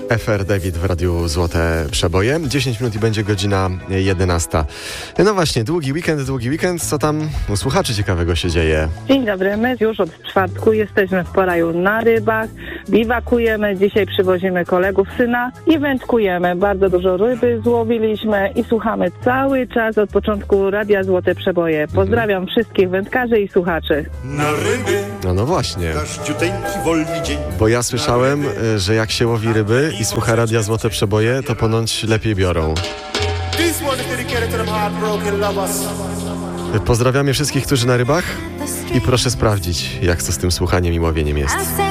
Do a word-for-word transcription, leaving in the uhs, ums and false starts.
F R David w Radiu Złote Przeboje. dziesięć minut i będzie godzina jedenasta. No właśnie, długi weekend, długi weekend. Co tam u słuchaczy ciekawego się dzieje? Dzień dobry, my już od czwartku jesteśmy w Poraju na rybach, biwakujemy, dzisiaj przywozimy kolegów syna i wędkujemy. Bardzo dużo ryby złowiliśmy i słuchamy cały czas od początku Radia Złote Przeboje. Pozdrawiam mhm. wszystkich wędkarzy i słuchaczy. Na ryby. No, no właśnie. Każdziuteńki wolny dzień. Bo ja słyszałem, że jak się łowi ryby i słucha Radia Złote Przeboje, to ponoć lepiej biorą. Pozdrawiamy wszystkich, którzy na rybach i proszę sprawdzić, jak to z tym słuchaniem i łowieniem jest.